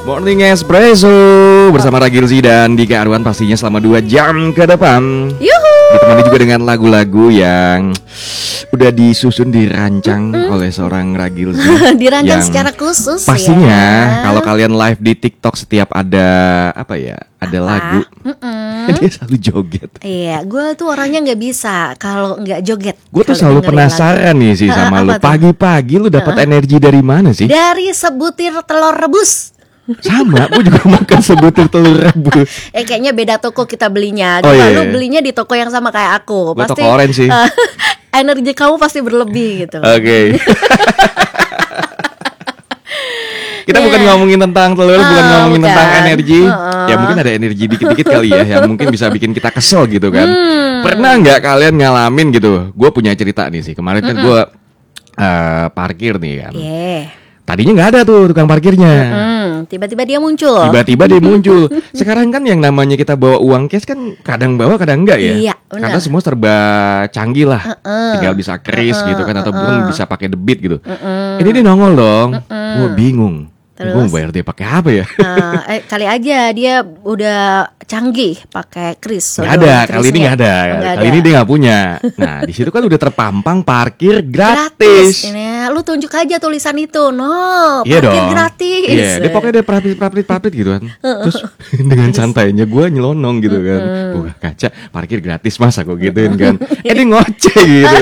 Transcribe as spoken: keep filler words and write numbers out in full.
Morning Espresso bersama Ragilzi dan Dika Arwan pastinya selama dua jam ke depan. Yuhu. Ditemani juga dengan lagu-lagu yang udah disusun, dirancang mm-hmm. oleh seorang Ragilzi. Dirancang secara khusus. Pastinya ya. kalau kalian live di TikTok setiap ada apa ya, ada apa? lagu, mm-hmm. dia selalu joget. Iya, gue tuh orangnya nggak bisa kalau nggak joget. Gue tuh selalu penasaran lagu. nih sih sama lu. Pagi-pagi lu dapat uh. energi dari mana sih? Dari sebutir telur rebus. Sama, gue juga makan sebutir telur rebus. Eh kayaknya beda toko kita belinya. Oh, iya, Lu iya. belinya di toko yang sama kayak aku. Gue pasti toko orange sih. Uh, energi kamu pasti berlebih gitu. Oke. Okay. Kita yeah. bukan ngomongin tentang telur, oh, bukan ngomongin bukan. tentang energi. Uh-uh. Ya mungkin ada energi dikit-dikit kali ya, yang mungkin bisa bikin kita kesel gitu kan. Hmm. Pernah nggak kalian ngalamin gitu? Gue punya cerita nih sih. Kemarin kan gue uh, parkir nih kan. Yeah. Tadinya nggak ada tuh tukang parkirnya. Mm-hmm. Tiba-tiba dia muncul. Tiba-tiba dia muncul. Sekarang kan yang namanya kita bawa uang cash kan kadang bawa kadang enggak ya. Iya, benar. Karena semua serba canggih lah. Uh-uh. Tinggal bisa kris uh-uh. gitu kan atau uh-uh. bisa pakai debit gitu. Uh-uh. Ini dia nongol dong. Uh-uh. Gue bingung. Gue mau bayar dia pakai apa ya? Uh, eh, kali aja dia udah canggih pakai kris. Gak ada, kali ini gak ada. Oh, gak kali ada. ini dia gak punya. Nah di situ kan udah terpampang parkir gratis. Gratis. Ini lu tunjuk aja tulisan itu, no, iya parkir dong. gratis. Iya, dia pokoknya dia paprit-paprit gitu kan. Terus dengan santainya gue nyelonong gitu kan. Buka kaca, parkir gratis, masa gue gituin kan. Eh dia ngoceh gitu.